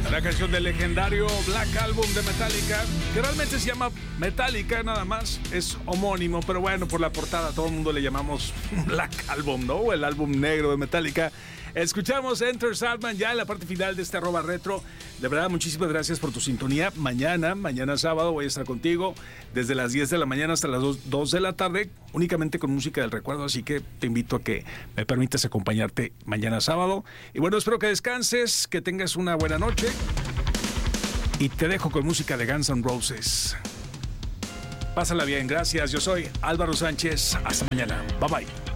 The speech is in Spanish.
La canción del legendario Black Album de Metallica, que realmente se llama Metallica nada más, es homónimo, pero bueno, por la portada todo el mundo le llamamos Black Album, ¿no? O el álbum negro de Metallica. Escuchamos Enter Sandman ya en la parte final de este @retro. De verdad, muchísimas gracias por tu sintonía. Mañana sábado voy a estar contigo desde las 10 de la mañana hasta las 2 de la tarde, únicamente con música del recuerdo, así que te invito a que me permitas acompañarte mañana sábado. Y bueno, espero que descanses, que tengas una buena noche y te dejo con música de Guns N' Roses. Pásala bien, gracias. Yo soy Álvaro Sánchez. Hasta mañana. Bye bye.